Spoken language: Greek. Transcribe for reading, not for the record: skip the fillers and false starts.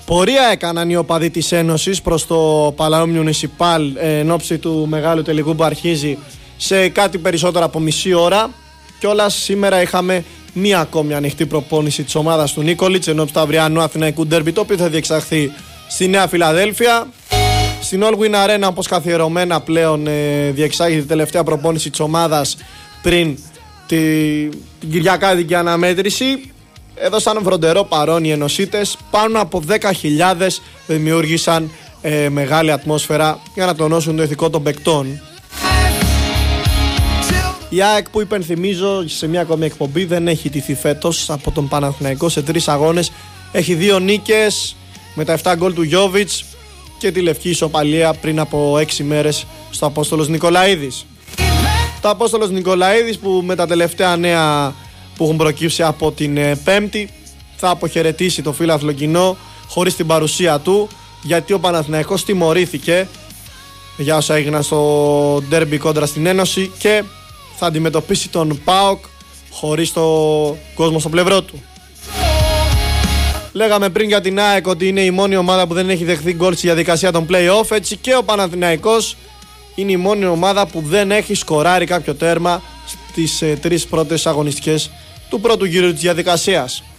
Πορεία έκαναν οι οπαδοί της Ένωσης προς το Παλαό Μιουνισιπάλ εν ώψη του μεγάλου τελικού που αρχίζει σε κάτι περισσότερο από μισή ώρα. Κιόλας σήμερα είχαμε μία ακόμη ανοιχτή προπόνηση της ομάδας του Νίκολιτς εν ώψη του αυριανού Αθηναϊκού Ντέρμπι, το οποίο θα διεξαχθεί στη Νέα Φιλαδέλφια. Στην All Win Arena, όπως καθιερωμένα πλέον, διεξάγει τη τελευταία προπόνηση της ομάδας πριν την κυριακάτικη αναμέτρηση. Έδωσαν βροντερό παρόν οι ενωσίτες. Πάνω από 10.000 δημιούργησαν μεγάλη ατμόσφαιρα για να τονώσουν το ηθικό των παικτών. Η ΑΕΚ, που υπενθυμίζω σε μια ακόμη εκπομπή, δεν έχει τηθεί φέτος από τον Παναθηναϊκό σε 3 αγώνες. Έχει 2 νίκες με τα 7 γκολ του Γιόβιτς και τη λευκή ισοπαλία πριν από 6 μέρες στο Απόστολος Νικολαίδης. Το Απόστολος Νικολαίδης, που με τα τελευταία νέα που έχουν προκύψει από την Πέμπτη, θα αποχαιρετήσει το φίλαθλο κοινό χωρίς την παρουσία του, γιατί ο Παναθηναϊκός τιμωρήθηκε για όσα έγιναν στο ντέρμπι κόντρα στην Ένωση και θα αντιμετωπίσει τον ΠΑΟΚ χωρίς το κόσμο στο πλευρό του. Λέγαμε πριν για την ΑΕΚ ότι είναι η μόνη ομάδα που δεν έχει δεχθεί γκολ στη διαδικασία των play-off, έτσι και ο Παναθηναϊκός είναι η μόνη ομάδα που δεν έχει σκοράρει κάποιο τέρμα στις 3 πρώτες αγωνιστικές του πρώτου γύρου της διαδικασίας.